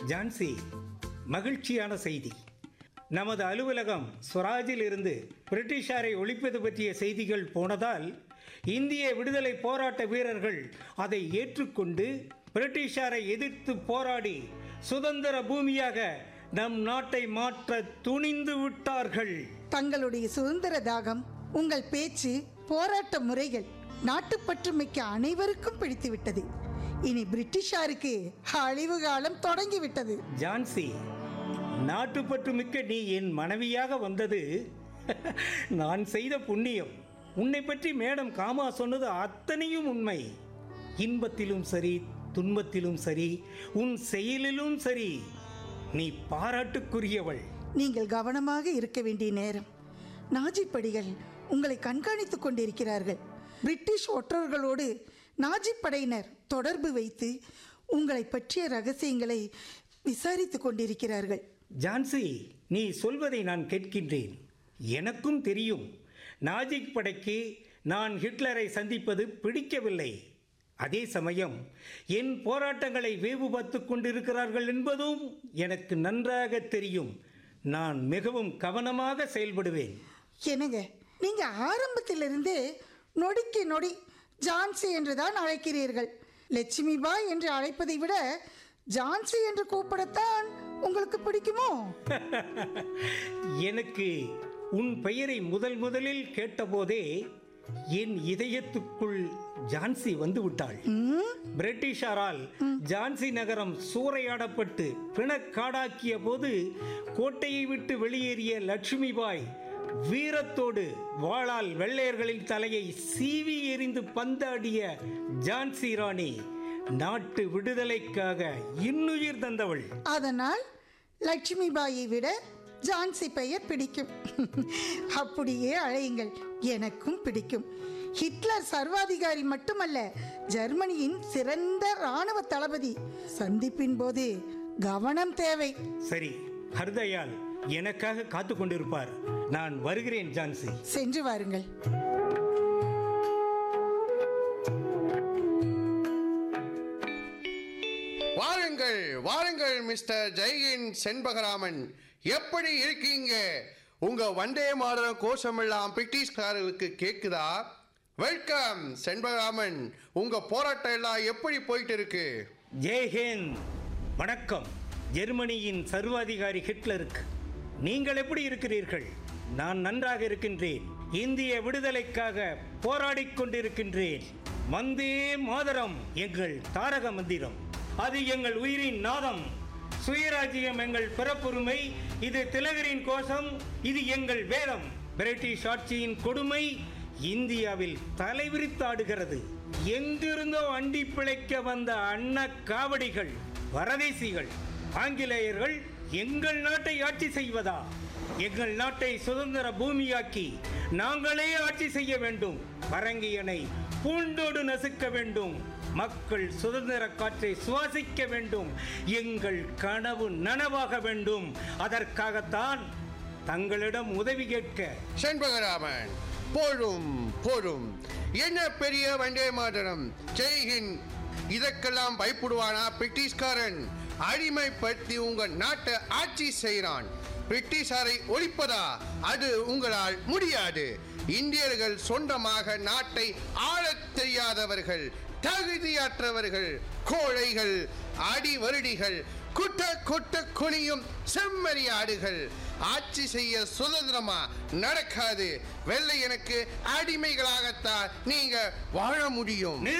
ஜான்சி, மகிழ்ச்சியான செய்தி. நமது அலுவலகம் ஸ்வராஜில் இருந்து பிரிட்டிஷாரை ஒழிப்பது பற்றிய செய்திகள் போனதால் இந்திய விடுதலை போராட்ட வீரர்கள் அதை ஏற்றுக்கொண்டு பிரிட்டிஷாரை எதிர்த்து போராடி சுதந்திர பூமியாக நம் நாட்டை மாற்ற துணிந்து விட்டார்கள். தங்களுடைய சுதந்திர தாகம், உங்கள் பேச்சு, போராட்ட முறைகள் நாட்டுப்பற்று மிக்க அனைவருக்கும் பிடித்துவிட்டது. இனி பிரிட்டிஷாருக்கு அழிவு காலம் தொடங்கிவிட்டது. ஜான்சி, நாட்டுப்பற்று மிக்க நீ என் மனைவியாக வந்தது நான் செய்த புண்ணியம். உன்னை பற்றி மேடம் காமா சொன்னது அத்தனையும் உண்மை. இன்பத்திலும் சரி, துன்பத்திலும் சரி, உன் செயலிலும் சரி, நீ பாராட்டுக்குரியவள். நீங்கள் கவனமாக இருக்க வேண்டிய நேரம். நாஜிப்படைகள் உங்களை கண்காணித்துக் கொண்டிருக்கிறார்கள். பிரிட்டிஷ் ஒற்றர்களோடு நாஜி படையினர் தொடர்பு வைத்து உங்களை பற்றிய ரகசியங்களை விசாரித்துக் கொண்டிருக்கிறார்கள். ஜான்சி, நீ சொல்வதை நான் கேட்கின்றேன். எனக்கும் தெரியும், நாஜிக் படைக்கு நான் ஹிட்லரை சந்திப்பது பிடிக்கவில்லை. அதே சமயம் என் போராட்டங்களை வேவு பார்த்து கொண்டிருக்கிறார்கள் என்பதும் எனக்கு நன்றாக தெரியும். நான் மிகவும் கவனமாக செயல்படுவேன். என்னங்க, நீங்க ஆரம்பத்திலிருந்தே நொடிக்கு நொடி ஜான்சி என்றுதான் அழைக்கிறீர்கள். லட்சுமி பாய் என்று அழைப்பதை விட ஜான்சி என்று கூப்பிடத்தான் உங்களுக்கு பிடிக்குமோ? எனக்கு உன் பெயரை முதலில் கேட்டபோதே என் இதயத்துக்குள் ஜான்சி வந்து விட்டாள். பிரிட்டிஷாரால் ஜான்சி நகரம் சூறையாடப்பட்டு பிணக்காடாக்கிய போது கோட்டையை விட்டு வெளியேறிய லட்சுமி பாய் வீரத்தோடு வாளால் வெள்ளையர்களின் தலையை சீவி எறிந்து பந்தாடிய ஜான்சி ராணி நாட்டு விடுதலைக்காக இன்னுயிர் தந்தவள். அதனால் லட்சுமி பாயை விட ஜான்சி பெயர் பிடிக்கும். அப்படியே அழையுங்கள், எனக்கும் பிடிக்கும். ஹிட்லர் சர்வாதிகாரி மட்டுமல்ல, ஜெர்மனியின் சிறந்த இராணுவ தளபதி. சந்திப்பின் போது கவனம் தேவை. சரி, ஹர்தயால் எனக்காக காத்து கொண்டிருப்பார். நான் வருகிறேன் ஜான்சி. சென்று வாருங்கள். வாருங்கள் வாருங்கள் மிஸ்டர் ஜெய்ஹிந்த் செண்பகராமன், எப்படி இருக்கீங்க? உங்க வந்தே மாதரம் கோஷமெல்லாம் பிரிட்டிஷ்காரர்களுக்கு கேக்குதா? வெல்கம் செண்பகராமன், உங்க போராட்டம் எல்லாம் எப்படி போயிட்டு இருக்கு? ஜெய்ஹிந்த். வணக்கம். ஜெர்மனியின் சர்வாதிகாரி ஹிட்லருக்கு நீங்கள் எப்படி இருக்கிறீர்கள்? நான் நன்றாக இருக்கின்றேன். இந்திய விடுதலைக்காக போராடிக் கொண்டிருக்கின்றேன். வந்தே மாதரம் எங்கள் தாரக மந்திரம். அது எங்கள் உயிரின் நாதம். சுயராஜ்யம் எங்கள் பிறப்புரிமை. இது திலகரின் கோஷம். இது எங்கள் வேதம். பிரிட்டிஷ் ஆட்சியின் கொடுமை இந்தியாவில் தலைவிரித்தாடுகிறது. எங்கிருந்தோ அண்டி பிழைக்க வந்த அன்ன காவடிகள், வரதேசிகள், ஆங்கிலேயர்கள் எங்கள் நாட்டை ஆட்சி செய்வதா? எங்கள் நாட்டை சுதந்திர பூமியாக்கி நாங்களே ஆட்சி செய்ய வேண்டும். பரங்கியனை பூண்டோடு நசுக்க வேண்டும். மக்கள் சுதந்திர காற்றை சுவாசிக்க வேண்டும். எங்கள் கனவு நனவாக வேண்டும். அதற்காகத்தான் தங்களிடம் உதவி கேட்க. செண்பகராமன், போடும் போடும், என்ன பெரிய வந்தே மாதரம், ஜெய்ஹிந்த், இதற்கெல்லாம் பயப்படுவானா பிரிட்டிஷ்காரன்? அடிமைப்படுத்தி உங்க நாட்டை ஆட்சி செய்கிறான். பிரிட்டிஷாரை ஒழிப்பதா? அது உங்களால் முடியாது. இந்தியர்கள் சொந்தமாக நாட்டை ஆளத் தெரியாதவர்கள், தகுதியற்றவர்கள், கோழைகள், அடிவருடிகள், குட்ட கொட்ட குனியும் செம்மறியாடுகள். ஆட்சி செய்ய சுதந்திரமா? நடக்காது. வெள்ளையனுக்கு அடிமைகளாகத்தான் நீங்க வாழ முடியும்.